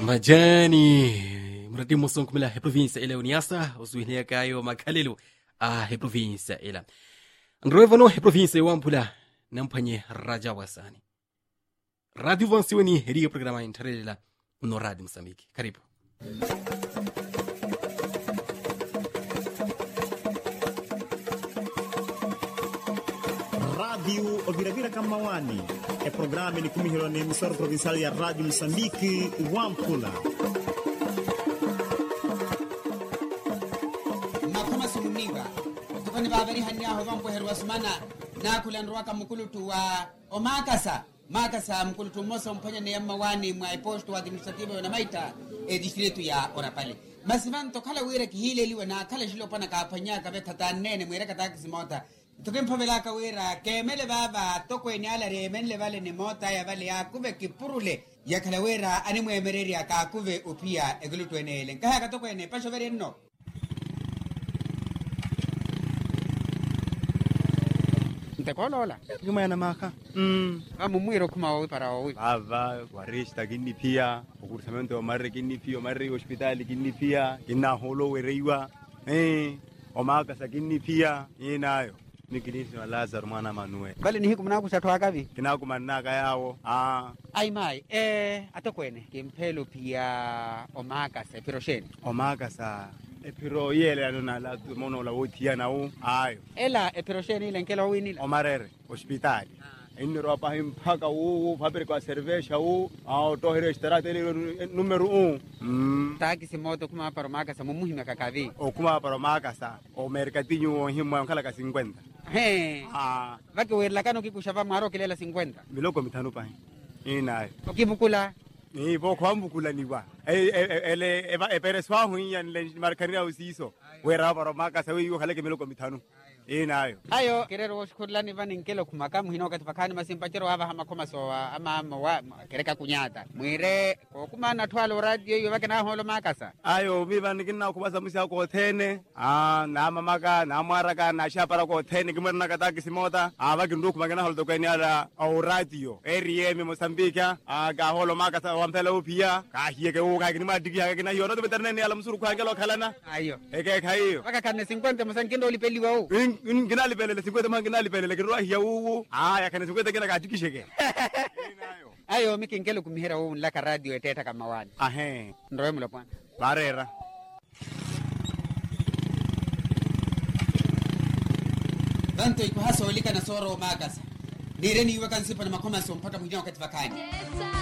Majani mradi mosongo kumela he province ele uniasa usuhile kayo makalelo he province ela ndroevano he province wampula nampanye raja wasani radio vansiweni heriyo programa interela no radio Msambiki karibu Radio Oviravira Kamawani e programma ni kumihiro na emissora provincial ya Radio Msambiki Wampula. Makoma sumuniga tukoni babari hanya ho bampo herwa sumana na kulandwa ka mukulutu wa makasa mukulutu moso mpanya ne yamawani mwa posto administrative na maita district ya Orapale masivanto kala wira kihile liwe na kala shilo pana ka panya ka betata nene mwira ka takisimota tukempavela ka wira kemele baba tokweni ala remele vale ni mota ya vale ya kuve kipurule ya kala wira ani mwemereri aka kuve upia eglutu enele kaya ka tokweni pasho vere no ntakolola Juma yana maka. Mwiro kuma wa para wa Bava, warista gini pia, ukursamento marre gini pia, marre hospitali gini pia, gina holo wereiwa. Omaka sa gini pia, inayo. Nikinisi wa Lazaro mwana Manue. vale ni hiku mnaku satwa kavi Kinaku manaka yao. ai mai atokwene kempelo pia omaka se pirosheni Omaka sa epiro yele anona la mono la wotia na u. Ayo. ela pirosheni ile nkelo wini Omarere hospitali. Inro hapa mpaka fabri kwa cerveja to restaurant numero 1. taki simoto kuma para omaka sa mumuhima kakavi Okuma para omaka sa o mercadinho himwa kala ka 50. vake wirla kano kikushava maro kilela 50 Miloko mitano pa. Inayo. okibukula Ni bo kwambu kulaniwa. Ele pereswa hunya le markanira usiso. Wera para omaka sa wiyo kala ke miloko mitano. Inayo. ayo kerero washkurlani vani nkelo kumakamu hinoka tufakani masimpachero hava hama koma sowa ama wa kereka kunyata mwire kokuma na twalo radio yo vake na holo makasa Ayo viva nikina kubasa musia ko thene. Na mamaka na maraka na shapara ko thene kimana kata kisimota. Vake nduku magana holo tokani ala au radio. RM Mozambique ga holo makasa wampela upia. Ka hiye ke u ka kinima digi ka kina yoro to beterne ala msuru kwa ngelo khalana. ayo Eke khayo. vaka kane 50 masankendo lipeliwa u Ginali pelele 50 man ginali pelele kirwa hiya u. Ya kana 50 kina ka tikisheke. ayo miki nkelo kumihera u nlaka radio eteta kama wani ndowe mula pwana Barera. Vanto ikuhasa olika na soro makasa nireni iwe kansipa na makoma so mpaka mwingine wakati vakani